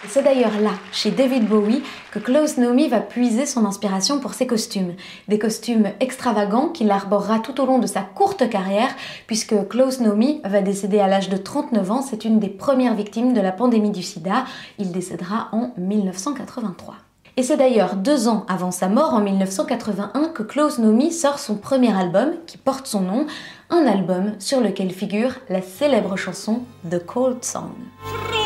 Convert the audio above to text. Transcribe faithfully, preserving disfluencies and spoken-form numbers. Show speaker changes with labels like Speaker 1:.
Speaker 1: C'est d'ailleurs là, chez David Bowie, que Klaus Nomi va puiser son inspiration pour ses costumes. Des costumes extravagants qu'il arborera tout au long de sa courte carrière, puisque Klaus Nomi va décéder à l'âge de trente-neuf ans, c'est une des premières victimes de la pandémie du sida. Il décédera en mille neuf cent quatre-vingt-trois. Et c'est d'ailleurs deux ans avant sa mort, en mille neuf cent quatre-vingt-un, que Klaus Nomi sort son premier album, qui porte son nom, un album sur lequel figure la célèbre chanson The Cold Song.